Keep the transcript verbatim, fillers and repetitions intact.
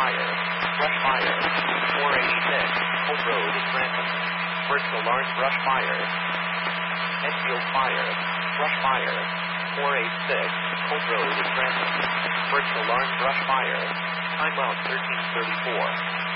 fire. Brush fire. four eighty-six, Hope Road in Grantham. First alarm brush fire. Enfield fire. Brush fire. four eighty-six, Hope Road in Grantham. First alarm brush fire. Timeout thirteen thirty-four.